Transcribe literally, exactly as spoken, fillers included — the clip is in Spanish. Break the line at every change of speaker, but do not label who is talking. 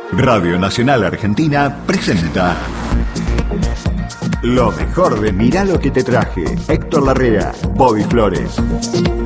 Radio Nacional Argentina presenta lo mejor de Mirá lo que te traje. Héctor Larrea, Bobby Flores.